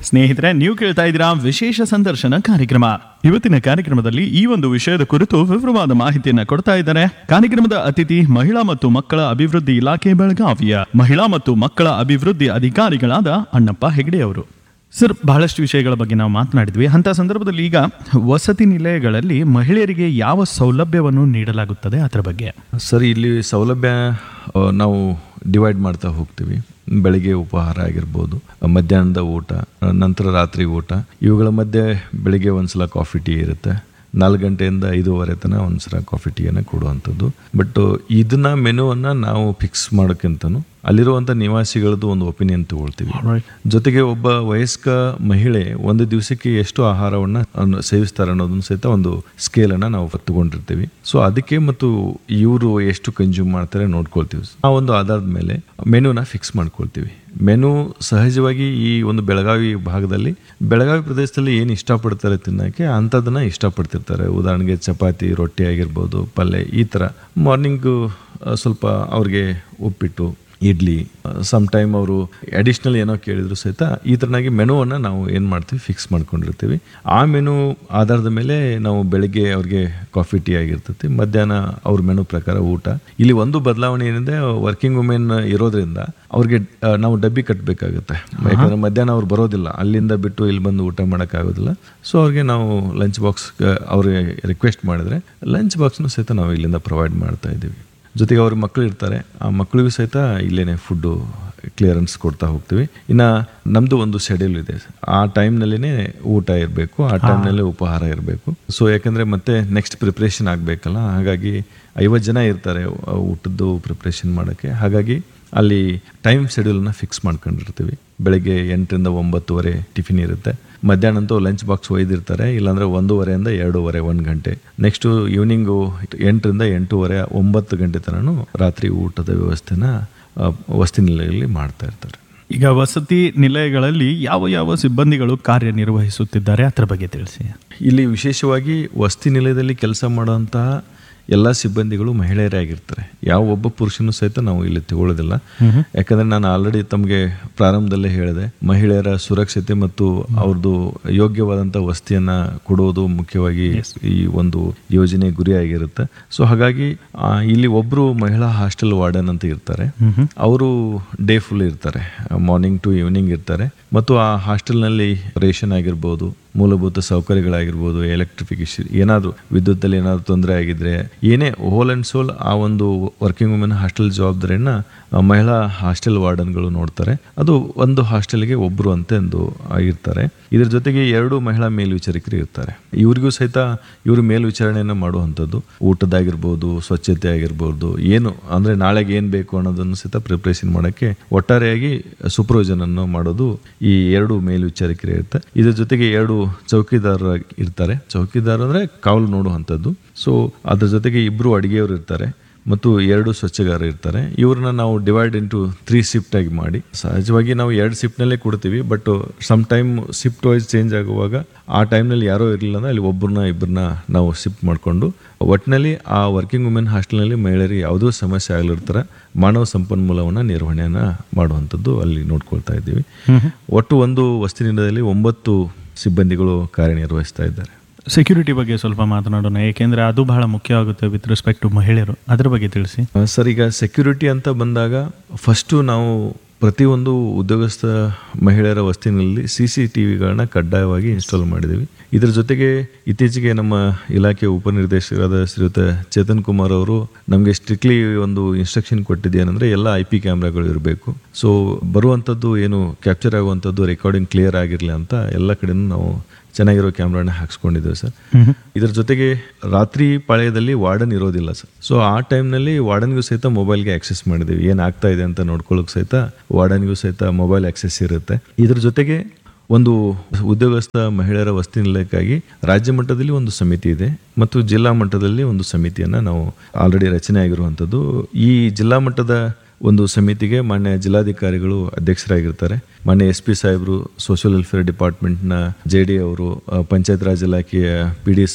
ಸ್ನೇಹಿತರೆ, ನೀವು ಕೇಳ್ತಾ ಇದ್ದೀರಾ ವಿಶೇಷ ಸಂದರ್ಶನ ಕಾರ್ಯಕ್ರಮ. ಇವತ್ತಿನ ಕಾರ್ಯಕ್ರಮದಲ್ಲಿ ಈ ಒಂದು ವಿಷಯದ ಕುರಿತು ವಿವರವಾದ ಮಾಹಿತಿಯನ್ನು ಕೊಡ್ತಾ ಇದ್ದಾರೆ ಕಾರ್ಯಕ್ರಮದ ಅತಿಥಿ ಮಹಿಳಾ ಮತ್ತು ಮಕ್ಕಳ ಅಭಿವೃದ್ಧಿ ಇಲಾಖೆ ಬೆಳಗಾವಿಯ ಮಹಿಳಾ ಮತ್ತು ಮಕ್ಕಳ ಅಭಿವೃದ್ಧಿ ಅಧಿಕಾರಿಗಳಾದ ಅಣ್ಣಪ್ಪ ಹೆಗಡೆ ಅವರು. ಸರ್, ಬಹಳಷ್ಟು ವಿಷಯಗಳ ಬಗ್ಗೆ ನಾವು ಮಾತನಾಡಿದ್ವಿ. ಅಂತ ಸಂದರ್ಭದಲ್ಲಿ ಈಗ ವಸತಿ ನಿಲಯಗಳಲ್ಲಿ ಮಹಿಳೆಯರಿಗೆ ಯಾವ ಸೌಲಭ್ಯವನ್ನು ನೀಡಲಾಗುತ್ತದೆ ಅದರ ಬಗ್ಗೆ? ಸರ್, ಇಲ್ಲಿ ಸೌಲಭ್ಯ ನಾವು ಡಿವೈಡ್ ಮಾಡ್ತಾ ಹೋಗ್ತೀವಿ. ಬೆಳಿಗ್ಗೆ ಉಪಹಾರ ಆಗಿರ್ಬೋದು, ಮಧ್ಯಾಹ್ನದ ಊಟ, ನಂತರ ರಾತ್ರಿ ಊಟ. ಇವುಗಳ ಮಧ್ಯೆ ಬೆಳಿಗ್ಗೆ ಒಂದ್ಸಲ ಕಾಫಿ ಟೀ ಇರುತ್ತೆ. 4 ಗಂಟೆಯಿಂದ 5:30 ತನಕ ಒಂದ್ಸಲ ಕಾಫಿ ಟೀಯನ್ನು ಕೊಡುವಂಥದ್ದು. ಬಟ್ ಇದನ್ನ ಮೆನುವನ್ನು ನಾವು ಫಿಕ್ಸ್ ಮಾಡೋಕ್ಕಿಂತನೂ ಅಲ್ಲಿರುವಂಥ ನಿವಾಸಿಗಳದ್ದು ಒಂದು ಒಪಿನಿಯನ್ ತಗೊಳ್ತೀವಿ. ಜೊತೆಗೆ ಒಬ್ಬ ವಯಸ್ಕ ಮಹಿಳೆ ಒಂದು ದಿವಸಕ್ಕೆ ಎಷ್ಟು ಆಹಾರವನ್ನು ಸೇವಿಸ್ತಾರೆ ಅನ್ನೋದನ್ನು ಸಹಿತ ಒಂದು ಸ್ಕೇಲನ್ನು ನಾವು ತಗೊಂಡಿರ್ತೀವಿ. ಸೊ ಅದಕ್ಕೆ ಮತ್ತು ಇವರು ಎಷ್ಟು ಕನ್ಸ್ಯೂಮ್ ಮಾಡ್ತಾರೆ ನೋಡ್ಕೊಳ್ತೀವಿ. ಆ ಒಂದು ಆಧಾರದ ಮೇಲೆ ಮೆನುನ ಫಿಕ್ಸ್ ಮಾಡ್ಕೊಳ್ತೀವಿ. ಮೆನು ಸಹಜವಾಗಿ ಈ ಒಂದು ಬೆಳಗಾವಿ ಭಾಗದಲ್ಲಿ, ಬೆಳಗಾವಿ ಪ್ರದೇಶದಲ್ಲಿ ಏನು ಇಷ್ಟಪಡ್ತಾರೆ ತಿನ್ನೋಕ್ಕೆ ಅಂಥದ್ದನ್ನು ಇಷ್ಟಪಡ್ತಿರ್ತಾರೆ. ಉದಾಹರಣೆಗೆ ಚಪಾತಿ, ರೊಟ್ಟಿ ಆಗಿರ್ಬೋದು, ಪಲ್ಯ, ಈ ಥರ. ಮಾರ್ನಿಂಗು ಸ್ವಲ್ಪ ಅವ್ರಿಗೆ ಉಪ್ಪಿಟ್ಟು, ಇಡ್ಲಿ, ಸಮ್ ಟೈಮ್ ಅವರು ಅಡಿಷ್ನಲ್ ಏನೋ ಕೇಳಿದ್ರು ಸಹಿತ ಈ ಥರನಾಗಿ ಮೆನುವನ್ನು ನಾವು ಏನು ಮಾಡ್ತೀವಿ, ಫಿಕ್ಸ್ ಮಾಡ್ಕೊಂಡಿರ್ತೀವಿ. ಆ ಮೆನು ಆಧಾರದ ಮೇಲೆ ನಾವು ಬೆಳಗ್ಗೆ ಅವ್ರಿಗೆ ಕಾಫಿ ಟೀ ಆಗಿರ್ತೈತಿ, ಮಧ್ಯಾಹ್ನ ಅವ್ರ ಮೆನು ಪ್ರಕಾರ ಊಟ. ಇಲ್ಲಿ ಒಂದು ಬದಲಾವಣೆ ಏನಿದೆ, ವರ್ಕಿಂಗ್ ವುಮೆನ್ ಇರೋದ್ರಿಂದ ಅವ್ರಿಗೆ ನಾವು ಡಬ್ಬಿ ಕಟ್ಟಬೇಕಾಗುತ್ತೆ. ಯಾಕಂದರೆ ಮಧ್ಯಾಹ್ನ ಅವ್ರು ಬರೋದಿಲ್ಲ, ಅಲ್ಲಿಂದ ಬಿಟ್ಟು ಇಲ್ಲಿ ಬಂದು ಊಟ ಮಾಡೋಕ್ಕಾಗೋದಿಲ್ಲ. ಸೊ ಅವ್ರಿಗೆ ನಾವು ಲಂಚ್ ಬಾಕ್ಸ್ ಅವ್ರಿಗೆ ರಿಕ್ವೆಸ್ಟ್ ಮಾಡಿದ್ರೆ ಲಂಚ್ ಬಾಕ್ಸ್ನು ಸಹಿತ ನಾವು ಇಲ್ಲಿಂದ ಪ್ರೊವೈಡ್ ಮಾಡ್ತಾ ಇದ್ದೀವಿ. ಜೊತೆಗೆ ಅವ್ರ ಮಕ್ಕಳು ಇರ್ತಾರೆ, ಆ ಮಕ್ಕಳಿಗೂ ಸಹಿತ ಇಲ್ಲೇ ಫುಡ್ಡು ಕ್ಲಿಯರೆನ್ಸ್ ಕೊಡ್ತಾ ಹೋಗ್ತೀವಿ. ಇನ್ನು ನಮ್ಮದು ಒಂದು ಶೆಡ್ಯೂಲ್ ಇದೆ. ಆ ಟೈಮ್ನಲ್ಲೇ ಊಟ ಇರಬೇಕು, ಆ ಟೈಮ್ನಲ್ಲೇ ಉಪಹಾರ ಇರಬೇಕು. ಸೊ ಯಾಕಂದರೆ ಮತ್ತೆ ನೆಕ್ಸ್ಟ್ ಪ್ರಿಪ್ರೇಷನ್ ಆಗಬೇಕಲ್ಲ, ಹಾಗಾಗಿ 50 ಜನ ಇರ್ತಾರೆ ಊಟದ್ದು ಪ್ರಿಪ್ರೇಷನ್ ಮಾಡೋಕ್ಕೆ. ಹಾಗಾಗಿ ಅಲ್ಲಿ ಟೈಮ್ ಶೆಡ್ಯೂಲನ್ನು ಫಿಕ್ಸ್ ಮಾಡ್ಕೊಂಡಿರ್ತೀವಿ. ಬೆಳಗ್ಗೆ 8ರಿಂದ 9 ಟಿಫಿನ್ ಇರುತ್ತೆ. ಮಧ್ಯಾಹ್ನ ಅಂತೂ ಲಂಚ್ ಬಾಕ್ಸ್ ಒಯ್ದಿರ್ತಾರೆ, ಇಲ್ಲಾಂದರೆ 1:30 2:30 1 ಗಂಟೆ. ನೆಕ್ಸ್ಟು ಈವ್ನಿಂಗು 8ರಿಂದ 8:30 9 ಗಂಟೆ ತನಕ ರಾತ್ರಿ ಊಟದ ವ್ಯವಸ್ಥೆನ ವಸತಿ ನಿಲಯದಲ್ಲಿ ಮಾಡ್ತಾ ಇರ್ತಾರೆ. ಈಗ ವಸತಿ ನಿಲಯಗಳಲ್ಲಿ ಯಾವ ಯಾವ ಸಿಬ್ಬಂದಿಗಳು ಕಾರ್ಯನಿರ್ವಹಿಸುತ್ತಿದ್ದಾರೆ ಅದರ ಬಗ್ಗೆ ತಿಳಿಸಿ. ಇಲ್ಲಿ ವಿಶೇಷವಾಗಿ ವಸತಿ ನಿಲಯದಲ್ಲಿ ಕೆಲಸ ಮಾಡುವಂತಹ ಎಲ್ಲ ಸಿಬ್ಬಂದಿಗಳು ಮಹಿಳೆಯರೇ ಆಗಿರ್ತಾರೆ. ಯಾವ ಒಬ್ಬ ಪುರುಷನೂ ಸಹಿತ ನಾವು ಇಲ್ಲಿ ತಗೊಳ್ಳೋದಿಲ್ಲ. ಯಾಕಂದರೆ ನಾನು ಆಲ್ರೆಡಿ ತಮಗೆ ಪ್ರಾರಂಭದಲ್ಲೇ ಹೇಳಿದೆ, ಮಹಿಳೆಯರ ಸುರಕ್ಷತೆ ಮತ್ತು ಅವ್ರದ್ದು ಯೋಗ್ಯವಾದಂಥ ವಸತಿಯನ್ನು ಕೊಡುವುದು ಮುಖ್ಯವಾಗಿ ಈ ಒಂದು ಯೋಜನೆ ಗುರಿಯಾಗಿರುತ್ತೆ. ಸೊ ಹಾಗಾಗಿ ಇಲ್ಲಿ ಒಬ್ಬರು ಮಹಿಳಾ ಹಾಸ್ಟೆಲ್ ವಾರ್ಡನ್ ಅಂತ ಇರ್ತಾರೆ. ಅವರು ಡೇ ಫುಲ್ ಇರ್ತಾರೆ, ಮಾರ್ನಿಂಗ್ ಟು ಈವ್ನಿಂಗ್ ಇರ್ತಾರೆ. ಮತ್ತು ಆ ಹಾಸ್ಟೆಲ್ನಲ್ಲಿ ರೇಷನ್ ಆಗಿರ್ಬೋದು, ಮೂಲಭೂತ ಸೌಕರ್ಯಗಳಾಗಿರ್ಬೋದು, ಎಲೆಕ್ಟ್ರಿಫಿಕೇಶನ್, ಏನಾದರೂ ವಿದ್ಯುತ್ತಲ್ಲಿ ಏನಾದರೂ ತೊಂದರೆ ಆಗಿದ್ರೆ, ಏನೇ ಹೋಲ್ ಆ್ಯಂಡ್ ಸೋಲ್ ಆ ಒಂದು ವರ್ಕಿಂಗ್ ವುಮೆನ್ ಹಾಸ್ಟೆಲ್ ಜವಾಬ್ದಾರಿಯನ್ನು ಮಹಿಳಾ ಹಾಸ್ಟೆಲ್ ವಾರ್ಡನ್ಗಳು ನೋಡ್ತಾರೆ. ಅದು ಒಂದು ಹಾಸ್ಟೆಲ್ಗೆ ಒಬ್ಬರು ಅಂತಂದು ಇರ್ತಾರೆ. ಇದ್ರ ಜೊತೆಗೆ 2 ಮಹಿಳಾ ಮೇಲ್ವಿಚಾರಕರು ಇರ್ತಾರೆ. ಇವ್ರಿಗೂ ಸಹಿತ ಇವರು ಮೇಲ್ವಿಚಾರಣೆಯನ್ನು ಮಾಡುವಂಥದ್ದು, ಊಟದಾಗಿರ್ಬೋದು, ಸ್ವಚ್ಛತೆ ಆಗಿರ್ಬೋದು, ಏನು ಅಂದರೆ ನಾಳೆಗೆ ಏನು ಬೇಕು ಅನ್ನೋದನ್ನು ಸಹಿತ ಪ್ರಿಪ್ರೇಷನ್ ಮಾಡೋಕ್ಕೆ ಒಟ್ಟಾರೆಯಾಗಿ ಸೂಪರ್ವಿಷನನ್ನು ಮಾಡೋದು ಈ 2 ಮೇಲ್ವಿಚಾರಕರು ಇರುತ್ತೆ. ಇದ್ರ ಜೊತೆಗೆ 2 ಚೌಕಿದಾರರು ಇರ್ತಾರೆ. ಚೌಕಿದಾರ ಅಂದರೆ ಕಾವಲು ನೋಡುವಂಥದ್ದು. ಸೊ ಅದ್ರ ಜೊತೆಗೆ 2 ಅಡುಗೆಯವರು ಇರ್ತಾರೆ ಮತ್ತು 2 ಸ್ವಚ್ಛಗಾರರು ಇರ್ತಾರೆ. ಇವ್ರನ್ನ ನಾವು ಡಿವೈಡ್ ಇಂಟು 3 ಶಿಫ್ಟ್ ಆಗಿ ಮಾಡಿ, ಸಹಜವಾಗಿ ನಾವು 2 ಶಿಫ್ಟ್ನಲ್ಲೇ ಕೊಡ್ತೀವಿ. But some time shift wise change ಆಗುವಾಗ ಆ ಟೈಮ್ನಲ್ಲಿ ಯಾರೋ ಇರಲಿಲ್ಲ ಅಂದರೆ ಅಲ್ಲಿ ಇಬ್ಬರನ್ನ ನಾವು ಶಿಫ್ಟ್ ಮಾಡಿಕೊಂಡು, ಒಟ್ಟಿನಲ್ಲಿ ಆ ವರ್ಕಿಂಗ್ ವುಮೆನ್ ಹಾಸ್ಟೆಲ್ನಲ್ಲಿ ಮಹಿಳೆಯರಿಗೆ ಯಾವುದೋ ಸಮಸ್ಯೆ ಆಗಲಿರ್ತಾರೆ ಮಾನವ ಸಂಪನ್ಮೂಲವನ್ನು ನಿರ್ವಹಣೆಯನ್ನು ಮಾಡುವಂಥದ್ದು ಅಲ್ಲಿ ನೋಡ್ಕೊಳ್ತಾ ಇದ್ದೀವಿ. ಒಟ್ಟು ಒಂದು ವಸತಿ ನಿಲಯದಲ್ಲಿ 9 ಸಿಬ್ಬಂದಿಗಳು ಕಾರ್ಯನಿರ್ವಹಿಸ್ತಾ ಇದ್ದಾರೆ. ಸೆಕ್ಯೂರಿಟಿ ಬಗ್ಗೆ ಸ್ವಲ್ಪ ಮಾತನಾಡೋಣ, ಏಕೆಂದರೆ ಅದು ಬಹಳ ಮುಖ್ಯವಾಗುತ್ತೆ ವಿತ್ ರೆಸ್ಪೆಕ್ಟ್ ಟು ಮಹಿಳೆಯರು. ಅದರ ಬಗ್ಗೆ ತಿಳಿಸಿ. ಸರ್, ಈಗ ಸೆಕ್ಯೂರಿಟಿ ಅಂತ ಬಂದಾಗ ಫಸ್ಟು ನಾವು ಪ್ರತಿಯೊಂದು ಉದ್ಯೋಗಸ್ಥ ಮಹಿಳೆಯರ ವಸತಿನಲ್ಲಿ CCTVಗಳನ್ನ ಕಡ್ಡಾಯವಾಗಿ ಇನ್ಸ್ಟಾಲ್ ಮಾಡಿದ್ದೀವಿ. ಇದರ ಜೊತೆಗೆ ಇತ್ತೀಚೆಗೆ ನಮ್ಮ ಇಲಾಖೆ ಉಪನಿರ್ದೇಶಕರಾದ ಶ್ರೀಯುತ ಚೇತನ್ ಕುಮಾರ್ ಅವರು ನಮಗೆ ಸ್ಟ್ರಿಕ್ಟ್ಲಿ ಒಂದು ಇನ್ಸ್ಟ್ರಕ್ಷನ್ ಕೊಟ್ಟಿದ್ದೇನೆಂದರೆ ಎಲ್ಲ IP ಕ್ಯಾಮ್ರಾಗಳು ಇರಬೇಕು. ಸೊ ಬರುವಂಥದ್ದು ಏನು ಕ್ಯಾಪ್ಚರ್ ಆಗುವಂಥದ್ದು ರೆಕಾರ್ಡಿಂಗ್ ಕ್ಲಿಯರ್ ಆಗಿರಲಿ ಅಂತ ಎಲ್ಲ ಕಡೆನೂ ನಾವು ಚೆನ್ನಾಗಿರೋ ಕ್ಯಾಮ್ರಾನ ಹಾಕ್ಸ್ಕೊಂಡಿದ್ದೇವೆ ಸರ್. ಇದರ ಜೊತೆಗೆ ರಾತ್ರಿ ಪಾಳ್ಯದಲ್ಲಿ ವಾರ್ಡನ್ ಇರೋದಿಲ್ಲ ಸರ್. ಸೊ ಆ ಟೈಮ್ನಲ್ಲಿ ವಾರ್ಡನ್ಗೂ ಸಹಿತ ಮೊಬೈಲ್ಗೆ ಆಕ್ಸೆಸ್ ಮಾಡಿದ್ದೀವಿ. ಏನಾಗ್ತಾ ಇದೆ ಅಂತ ನೋಡ್ಕೊಳ್ಳೋಕೆ ಸಹಿತ ವಾರ್ಡನ್ಗೂ ಸಹಿತ ಮೊಬೈಲ್ ಆಕ್ಸೆಸ್ ಇರುತ್ತೆ. ಇದ್ರ ಜೊತೆಗೆ ಒಂದು ಉದ್ಯೋಗಸ್ಥ ಮಹಿಳೆಯರ ವಸತಿ ನಿಲಯಕ್ಕಾಗಿ ರಾಜ್ಯ ಮಟ್ಟದಲ್ಲಿ ಒಂದು ಸಮಿತಿ ಇದೆ ಮತ್ತು ಜಿಲ್ಲಾ ಮಟ್ಟದಲ್ಲಿ ಒಂದು ಸಮಿತಿಯನ್ನು ನಾವು ಆಲ್ರೆಡಿ ರಚನೆ ಆಗಿರುವಂಥದ್ದು. ಈ ಜಿಲ್ಲಾ ಮಟ್ಟದ ಒಂದು ಸಮಿತಿಗೆ ಮಾನ್ಯ ಜಿಲ್ಲಾಧಿಕಾರಿಗಳು ಅಧ್ಯಕ್ಷರಾಗಿರ್ತಾರೆ. ಮಾನ್ಯ SP ಸಾಹೇಬರು, ಸೋಷಿಯಲ್ ವೆಲ್ಫೇರ್ ಡಿಪಾರ್ಟ್ಮೆಂಟ್ನ JD ಅವರು, ಪಂಚಾಯತ್ ರಾಜ್ ಇಲಾಖೆಯ PD ಸರು,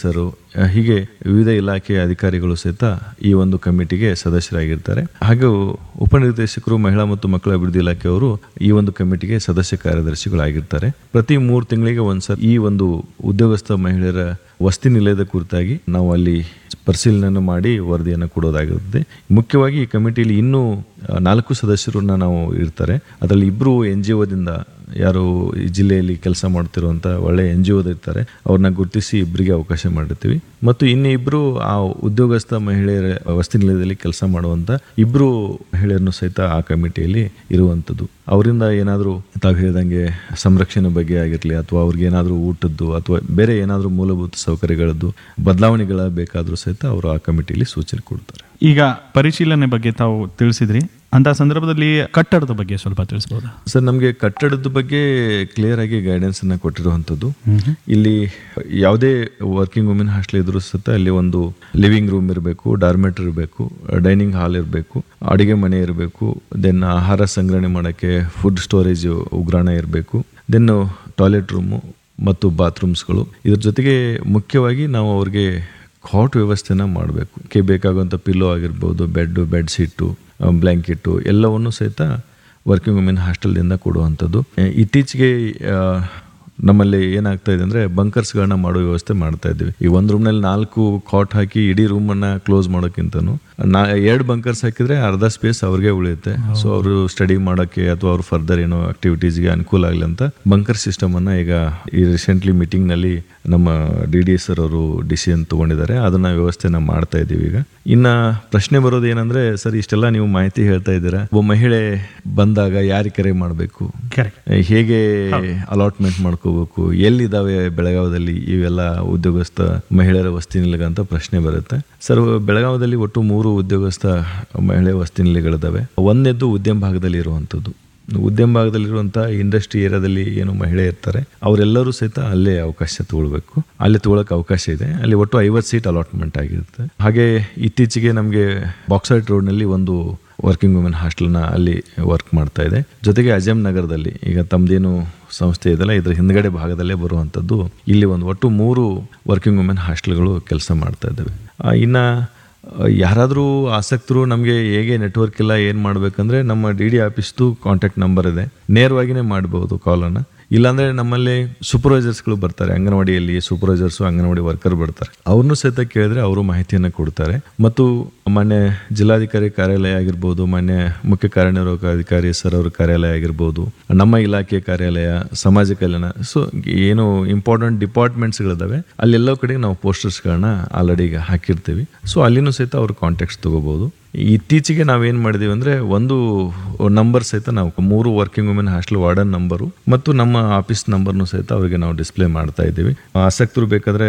ಹೀಗೆ ವಿವಿಧ ಇಲಾಖೆಯ ಅಧಿಕಾರಿಗಳು ಸಹಿತ ಈ ಒಂದು ಕಮಿಟಿಗೆ ಸದಸ್ಯರಾಗಿರ್ತಾರೆ. ಹಾಗೂ ಉಪನಿರ್ದೇಶಕರು ಮಹಿಳಾ ಮತ್ತು ಮಕ್ಕಳ ಅಭಿವೃದ್ಧಿ ಇಲಾಖೆಯವರು ಈ ಒಂದು ಕಮಿಟಿಗೆ ಸದಸ್ಯ ಕಾರ್ಯದರ್ಶಿಗಳಾಗಿರ್ತಾರೆ. ಪ್ರತಿ 3 ತಿಂಗಳಿಗೆ ಒಂದ್ಸರಿ ಈ ಒಂದು ಉದ್ಯೋಗಸ್ಥ ಮಹಿಳೆಯರ ವಸತಿ ನಿಲಯದ ಕುರಿತಾಗಿ ನಾವು ಅಲ್ಲಿ ಪರಿಶೀಲನೆ ಮಾಡಿ ವರದಿಯನ್ನು ಕೊಡೋದಾಗಿರುತ್ತೆ. ಮುಖ್ಯವಾಗಿ ಈ ಕಮಿಟಿಯಲ್ಲಿ ಇನ್ನೂ 4 ಸದಸ್ಯರನ್ನ ನಾವು ಇರ್ತಾರೆ. ಅದರಲ್ಲಿ 2 NGOದಿಂದ ಯಾರು ಈ ಜಿಲ್ಲೆಯಲ್ಲಿ ಕೆಲಸ ಮಾಡ್ತಿರುವಂಥ ಒಳ್ಳೆ NGO ಇರ್ತಾರೆ, ಅವ್ರನ್ನ ಗುರುತಿಸಿ 2ರಿಗೆ ಅವಕಾಶ ಮಾಡಿರ್ತೀವಿ. ಮತ್ತು ಇನ್ನು 2 ಆ ಉದ್ಯೋಗಸ್ಥ ಮಹಿಳೆಯರ ವಸತಿ ನಿಲಯದಲ್ಲಿ ಕೆಲಸ ಮಾಡುವಂಥ 2 ಮಹಿಳೆಯರನ್ನು ಸಹಿತ ಆ ಕಮಿಟಿಯಲ್ಲಿ ಇರುವಂಥದ್ದು. ಅವರಿಂದ ಏನಾದರೂ ತಾವು ಹೇಳಿದಂಗೆ ಸಂರಕ್ಷಣೆ ಬಗ್ಗೆ ಆಗಿರಲಿ ಅಥವಾ ಅವ್ರಿಗೆ ಏನಾದರೂ ಊಟದ್ದು ಅಥವಾ ಬೇರೆ ಏನಾದರೂ ಮೂಲಭೂತ ಸೌಕರ್ಯಗಳದ್ದು ಬದಲಾವಣೆಗಳ ಬೇಕಾದರೂ ಸಹಿತ ಅವರು ಆ ಕಮಿಟಿಯಲ್ಲಿ ಸೂಚನೆ ಕೊಡ್ತಾರೆ. ಈಗ ಪರಿಶೀಲನೆ ಬಗ್ಗೆ ತಾವು ತಿಳಿಸಿದ್ರಿ, ಅಂತ ಸಂದರ್ಭದಲ್ಲಿ ಕಟ್ಟಡದ ಬಗ್ಗೆ ಸ್ವಲ್ಪ ತಿಳಿಸಬಹುದಾ ಸರ್? ನಮಗೆ ಕಟ್ಟಡದ ಬಗ್ಗೆ ಕ್ಲಿಯರ್ ಆಗಿ ಗೈಡೆನ್ಸ್ ಅನ್ನ ಕೊಟ್ಟಿರುವಂಥದ್ದು. ಇಲ್ಲಿ ಯಾವುದೇ ವರ್ಕಿಂಗ್ ವುಮೆನ್ ಹಾಸ್ಟೆಲ್ ಇದ್ರೂ ಸಹಿತ ಅಲ್ಲಿ ಒಂದು ಲಿವಿಂಗ್ ರೂಮ್ ಇರಬೇಕು, ಡಾರ್ಮೆಟ್ರಿ ಇರಬೇಕು, ಡೈನಿಂಗ್ ಹಾಲ್ ಇರಬೇಕು, ಅಡುಗೆ ಮನೆ ಇರಬೇಕು, ದೆನ್ ಆಹಾರ ಸಂಗ್ರಹಣೆ ಮಾಡೋಕ್ಕೆ ಫುಡ್ ಸ್ಟೋರೇಜ್ ಉಗ್ರಾಣ ಇರಬೇಕು, ದೆನ್ ಟಾಯ್ಲೆಟ್ ರೂಮು ಮತ್ತು ಬಾತ್ರೂಮ್ಸ್ಗಳು. ಇದ್ರ ಜೊತೆಗೆ ಮುಖ್ಯವಾಗಿ ನಾವು ಅವ್ರಿಗೆ ಕಾಟ್ ವ್ಯವಸ್ಥೆನ ಮಾಡಬೇಕು. ಬೇಕಾಗುವಂಥ ಪಿಲ್ಲೋ ಆಗಿರ್ಬೋದು, ಬೆಡ್ ಶೀಟು, ಬ್ಲ್ಯಾಂಕೆಟ್ಟು ಎಲ್ಲವನ್ನು ಸಹಿತ ವರ್ಕಿಂಗ್ ವುಮೆನ್ ಹಾಸ್ಟೆಲ್ದಿಂದ ಕೊಡುವಂಥದ್ದು. ಇತ್ತೀಚೆಗೆ ನಮ್ಮಲ್ಲಿ ಏನಾಗ್ತಾ ಇದೆ ಅಂದರೆ ಬಂಕರ್ಸ್ಗಳನ್ನ ಮಾಡೋ ವ್ಯವಸ್ಥೆ ಮಾಡ್ತಾ ಇದ್ದೀವಿ. ಈ ಒಂದು ರೂಮ್ನಲ್ಲಿ 4 ಕಾಟ್ ಹಾಕಿ ಇಡೀ ರೂಮನ್ನು ಕ್ಲೋಸ್ ಮಾಡೋಕ್ಕಿಂತನೂ 2 ಬಂಕರ್ಸ್ ಹಾಕಿದರೆ ಅರ್ಧ ಸ್ಪೇಸ್ ಅವ್ರಿಗೆ ಉಳಿಯುತ್ತೆ. ಸೊ ಅವರು ಸ್ಟಡಿ ಮಾಡೋಕ್ಕೆ ಅಥವಾ ಅವ್ರು ಫರ್ದರ್ ಏನೋ ಆಕ್ಟಿವಿಟೀಸ್ಗೆ ಅನುಕೂಲ ಆಗಲಿ ಅಂತ ಬಂಕರ್ ಸಿಸ್ಟಮನ್ನು ಈಗ ಈ ರೀಸೆಂಟ್ಲಿ ಮೀಟಿಂಗ್ನಲ್ಲಿ ನಮ್ಮ DDS ಅವರು ಡಿಸಿಷನ್ ತೊಗೊಂಡಿದ್ದಾರೆ. ಅದನ್ನು ವ್ಯವಸ್ಥೆನ ಮಾಡ್ತಾ ಇದ್ದೀವಿ ಈಗ. ಇನ್ನು ಪ್ರಶ್ನೆ ಬರೋದು ಏನಂದರೆ, ಸರ್ ಇಷ್ಟೆಲ್ಲ ನೀವು ಮಾಹಿತಿ ಹೇಳ್ತಾ ಇದ್ದೀರಾ, ಒಬ್ಬ ಮಹಿಳೆ ಬಂದಾಗ ಯಾರಿಗೆ ಕರೆ ಮಾಡಬೇಕು, ಹೇಗೆ ಅಲಾಟ್ಮೆಂಟ್ ಮಾಡ್ಕೋಬೇಕು, ಎಲ್ಲಿದ್ದಾವೆ ಬೆಳಗಾವದಲ್ಲಿ ಇವೆಲ್ಲ ಉದ್ಯೋಗಸ್ಥ ಮಹಿಳೆಯರ ವಸತಿ ನಿಲಯ ಅಂತ ಪ್ರಶ್ನೆ ಬರುತ್ತೆ. ಸರ್, ಬೆಳಗಾವದಲ್ಲಿ ಒಟ್ಟು 3 ಉದ್ಯೋಗಸ್ಥ ಮಹಿಳೆ ವಸತಿ ನಿಲಯಗಳಿದ್ದಾವೆ. ಒಂದನೇದ್ದು ಉದ್ಯಮ ಭಾಗದಲ್ಲಿ ಇರುವಂಥದ್ದು. ಉದ್ಯಮ ಭಾಗದಲ್ಲಿರುವಂಥ ಇಂಡಸ್ಟ್ರಿ ಏರಿಯಾದಲ್ಲಿ ಏನು ಮಹಿಳೆ ಇರ್ತಾರೆ ಅವರೆಲ್ಲರೂ ಸಹಿತ ಅಲ್ಲೇ ಅವಕಾಶ ತಗೊಳ್ಬೇಕು. ಅಲ್ಲಿ ತಗೊಳಕ್ಕೆ ಅವಕಾಶ ಇದೆ. ಅಲ್ಲಿ ಒಟ್ಟು 50 ಸೀಟ್ ಅಲಾಟ್ಮೆಂಟ್ ಆಗಿರುತ್ತೆ. ಹಾಗೆ ಇತ್ತೀಚೆಗೆ ನಮಗೆ ಬಾಕ್ಸೈಟ್ ರೋಡ್ನಲ್ಲಿ ಒಂದು ವರ್ಕಿಂಗ್ ವುಮೆನ್ ಹಾಸ್ಟೆಲ್ನ ಅಲ್ಲಿ ವರ್ಕ್ ಮಾಡ್ತಾ ಇದೆ. ಜೊತೆಗೆ ಅಜಮ್ ನಗರದಲ್ಲಿ ಈಗ ತಮ್ಮದೇನು ಸಂಸ್ಥೆ ಇದೆಲ್ಲ ಇದ್ರ ಹಿಂದ್ಗಡೆ ಭಾಗದಲ್ಲೇ ಬರುವಂಥದ್ದು ಇಲ್ಲಿ ಒಟ್ಟು 3 ವರ್ಕಿಂಗ್ ವುಮೆನ್ ಹಾಸ್ಟೆಲ್ಗಳು ಕೆಲಸ ಮಾಡ್ತಾ ಇದ್ದಾವೆ. ಇನ್ನು ಯಾರಾದರೂ ಆಸಕ್ತರು ನಮಗೆ ಹೇಗೆ ನೆಟ್ವರ್ಕ್ ಇಲ್ಲ ಏನು ಮಾಡಬೇಕಂದ್ರೆ ನಮ್ಮ DD ಆಫೀಸ್ದು ಕಾಂಟ್ಯಾಕ್ಟ್ ನಂಬರ್ ಇದೆ, ನೇರವಾಗಿಯೇ ಮಾಡ್ಬೋದು ಕಾಲನ್ನು. ಇಲ್ಲಾಂದರೆ ನಮ್ಮಲ್ಲಿ ಸೂಪರ್ವೈಸರ್ಸ್ಗಳು ಬರ್ತಾರೆ, ಅಂಗನವಾಡಿಯಲ್ಲಿ ಸೂಪರ್ವೈಸರ್ಸು ಅಂಗನವಾಡಿ ವರ್ಕರ್ ಬರ್ತಾರೆ. ಅವ್ರನ್ನೂ ಸಹಿತ ಕೇಳಿದ್ರೆ ಅವರು ಮಾಹಿತಿಯನ್ನು ಕೊಡ್ತಾರೆ. ಮತ್ತು ಮಾನ್ಯ ಜಿಲ್ಲಾಧಿಕಾರಿ ಕಾರ್ಯಾಲಯ ಆಗಿರ್ಬೋದು, ಮಾನ್ಯ ಮುಖ್ಯ ಕಾರ್ಯನಿರ್ವಾಹಕ ಸರ್ ಅವ್ರ ಕಾರ್ಯಾಲಯ ಆಗಿರ್ಬೋದು, ನಮ್ಮ ಇಲಾಖೆ ಕಾರ್ಯಾಲಯ, ಸಮಾಜ ಕಲ್ಯಾಣ, ಸೊ ಏನು ಇಂಪಾರ್ಟೆಂಟ್ ಡಿಪಾರ್ಟ್ಮೆಂಟ್ಸ್ಗಳಿದ್ದಾವೆ ಅಲ್ಲೆಲ್ಲ ಕಡೆ ನಾವು ಪೋಸ್ಟರ್ಸ್ಗಳನ್ನ ಆಲ್ರೆಡಿ ಈಗ ಹಾಕಿರ್ತೀವಿ. ಸೊ ಅಲ್ಲಿನೂ ಸಹಿತ ಅವ್ರ ಕಾಂಟ್ಯಾಕ್ಟ್ಸ್ ತೊಗೋಬೋದು. ಇತ್ತೀಚೆಗೆ ನಾವೇನು ಮಾಡಿದೀವಿ ಅಂದರೆ ಒಂದು ನಂಬರ್ ಸಹಿತ ನಾವು 3 working women hostel warden number ಮತ್ತು ನಮ್ಮ ಆಫೀಸ್ ನಂಬರ್ನು ಸಹಿತ ಅವರಿಗೆ ನಾವು ಡಿಸ್ಪ್ಲೇ ಮಾಡ್ತಾ ಇದ್ದೀವಿ. ಆಸಕ್ತರು ಬೇಕಾದರೆ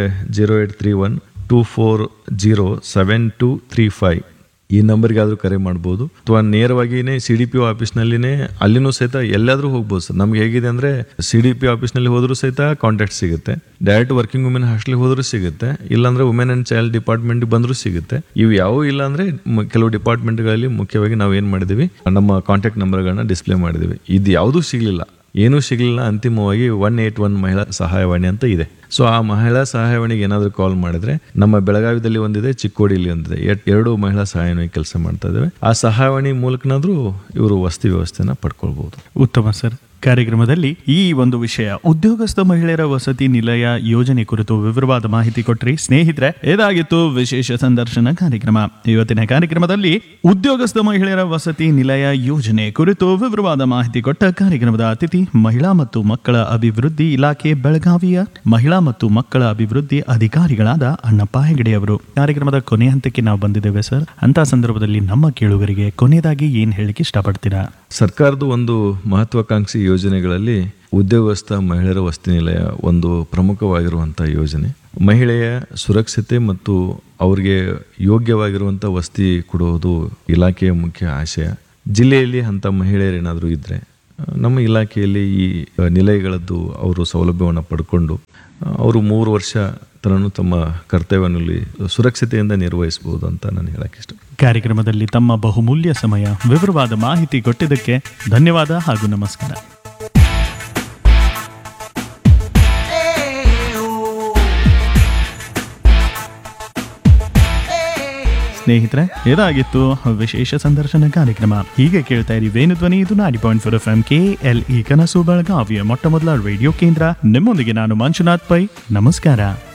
0831-240-7235 ಈ ನಂಬರ್ಗೆ ಆದರೂ ಕರೆ ಮಾಡ್ಬೋದು. ಅಥವಾ ನೇರವಾಗಿಯೇ CDPO ಆಫೀಸ್ನಲ್ಲಿನೇ ಅಲ್ಲಿನೂ ಸಹಿತ ಎಲ್ಲಾದರೂ ಹೋಗ್ಬೋದು ಸರ್. ನಮ್ಗೆ ಹೇಗಿದೆ ಅಂದರೆ CDPO ಆಫೀಸ್ನಲ್ಲಿ ಹೋದರೂ ಸಹಿತ ಕಾಂಟ್ಯಾಕ್ಟ್ ಸಿಗುತ್ತೆ, ಡೈರೆಕ್ಟ್ ವರ್ಕಿಂಗ್ ವುಮೆನ್ ಹಾಸ್ಟೆಲ್ಗೆ ಹೋದರೂ ಸಿಗುತ್ತೆ, ಇಲ್ಲಾಂದರೆ ವುಮೆನ್ ಆ್ಯಂಡ್ ಚೈಲ್ಡ್ ಡಿಪಾರ್ಟ್ಮೆಂಟ್ಗೆ ಬಂದರೂ ಸಿಗುತ್ತೆ. ಇವು ಯಾವುವು ಇಲ್ಲ ಅಂದರೆ ಕೆಲವು ಡಿಪಾರ್ಟ್ಮೆಂಟ್ಗಳಲ್ಲಿ ಮುಖ್ಯವಾಗಿ ನಾವು ಏನು ಮಾಡಿದ್ದೀವಿ, ನಮ್ಮ ಕಾಂಟ್ಯಾಕ್ಟ್ ನಂಬರ್ಗಳನ್ನ ಡಿಸ್ಪ್ಲೇ ಮಾಡಿದ್ದೀವಿ. ಇದು ಯಾವುದೂ ಸಿಗಲಿಲ್ಲ, ಏನೂ ಸಿಗಲಿಲ್ಲ, ಅಂತಿಮವಾಗಿ 181 ಮಹಿಳಾ ಸಹಾಯವಾಣಿ ಅಂತ ಇದೆ. ಸೊ ಆ ಮಹಿಳಾ ಸಹಾಯವಾಣಿಗೆ ಏನಾದರೂ ಕಾಲ್ ಮಾಡಿದ್ರೆ, ನಮ್ಮ ಬೆಳಗಾವಿದಲ್ಲಿ ಒಂದಿದೆ, ಚಿಕ್ಕೋಡಿಯಲ್ಲಿ ಒಂದಿದೆ, 2 ಮಹಿಳಾ ಸಹಾಯವಾಣಿ ಕೆಲಸ ಮಾಡ್ತಾ ಇದ್ದಾವೆ. ಆ ಸಹಾಯವಾಣಿ ಮೂಲಕನಾದರೂ ಇವರು ವಸತಿ ವ್ಯವಸ್ಥೆನ ಪಡ್ಕೊಳ್ಬೋದು. ಉತ್ತಮ ಸರ್. ಕಾರ್ಯಕ್ರಮದಲ್ಲಿ ಈ ಒಂದು ವಿಷಯ ಉದ್ಯೋಗಸ್ಥ ಮಹಿಳೆಯರ ವಸತಿ ನಿಲಯ ಯೋಜನೆ ಕುರಿತು ವಿವರವಾದ ಮಾಹಿತಿ ಕೊಟ್ರಿ. ಸ್ನೇಹಿತರೆ, ಇದಾಗಿತ್ತು ವಿಶೇಷ ಸಂದರ್ಶನ ಕಾರ್ಯಕ್ರಮ. ಇವತ್ತಿನ ಕಾರ್ಯಕ್ರಮದಲ್ಲಿ ಉದ್ಯೋಗಸ್ಥ ಮಹಿಳೆಯರ ವಸತಿ ನಿಲಯ ಯೋಜನೆ ಕುರಿತು ವಿವರವಾದ ಮಾಹಿತಿ ಕೊಟ್ಟ ಕಾರ್ಯಕ್ರಮದ ಅತಿಥಿ ಮಹಿಳಾ ಮತ್ತು ಮಕ್ಕಳ ಅಭಿವೃದ್ಧಿ ಇಲಾಖೆ ಬೆಳಗಾವಿಯ ಮಹಿಳಾ ಮತ್ತು ಮಕ್ಕಳ ಅಭಿವೃದ್ಧಿ ಅಧಿಕಾರಿಗಳಾದ ಅಣ್ಣಪ್ಪ ಹೆಗಡೆ ಅವರು. ಕಾರ್ಯಕ್ರಮದ ಕೊನೆ ಹಂತಕ್ಕೆ ನಾವು ಬಂದಿದ್ದೇವೆ ಸರ್. ಅಂತ ಸಂದರ್ಭದಲ್ಲಿ ನಮ್ಮ ಕೇಳುಗರಿಗೆ ಕೊನೆಯದಾಗಿ ಏನ್ ಹೇಳಿಕ್ಕೆ ಇಷ್ಟಪಡ್ತೀರಾ? ಸರ್ಕಾರದ ಒಂದು ಮಹತ್ವಾಕಾಂಕ್ಷಿ ಯೋಜನೆಗಳಲ್ಲಿ ಉದ್ಯೋಗಸ್ಥ ಮಹಿಳೆಯರ ವಸತಿ ನಿಲಯ ಒಂದು ಪ್ರಮುಖವಾಗಿರುವಂಥ ಯೋಜನೆ. ಮಹಿಳೆಯ ಸುರಕ್ಷತೆ ಮತ್ತು ಅವರಿಗೆ ಯೋಗ್ಯವಾಗಿರುವಂಥ ವಸತಿ ಕೊಡುವುದು ಇಲಾಖೆಯ ಮುಖ್ಯ ಆಶಯ. ಜಿಲ್ಲೆಯಲ್ಲಿ ಅಂಥ ಮಹಿಳೆಯರೇನಾದರೂ ಇದ್ದರೆ ನಮ್ಮ ಇಲಾಖೆಯಲ್ಲಿ ಈ ನಿಲಯಗಳದ್ದು ಅವರು ಸೌಲಭ್ಯವನ್ನು ಪಡ್ಕೊಂಡು ಅವರು 3 ವರ್ಷ ತನೂ ತಮ್ಮ ಕರ್ತವ್ಯನಲ್ಲಿ ಸುರಕ್ಷತೆಯಿಂದ ನಿರ್ವಹಿಸಬಹುದು ಅಂತ ನಾನು ಹೇಳಕ್ಕೆ ಇಷ್ಟ. ಕಾರ್ಯಕ್ರಮದಲ್ಲಿ ತಮ್ಮ ಬಹುಮೂಲ್ಯ ಸಮಯ, ವಿವರವಾದ ಮಾಹಿತಿ ಕೊಟ್ಟಿದ್ದಕ್ಕೆ ಧನ್ಯವಾದ ಹಾಗೂ ನಮಸ್ಕಾರ. ಸ್ನೇಹಿತರೆ, ಇದಾಗಿತ್ತು ವಿಶೇಷ ಸಂದರ್ಶನ ಕಾರ್ಯಕ್ರಮ. ಹೀಗೆ ಕೇಳ್ತಾ ಇರಿ ವೇಣು ಧ್ವನಿ. ಇದು 90.4 FM KLE ಕನಸು ಬೆಳಗಾವಿಯ ಮೊಟ್ಟ ಮೊದಲ ರೇಡಿಯೋ ಕೇಂದ್ರ. ನಿಮ್ಮೊಂದಿಗೆ ನಾನು ಮಂಜುನಾಥ್ ಪೈ. ನಮಸ್ಕಾರ.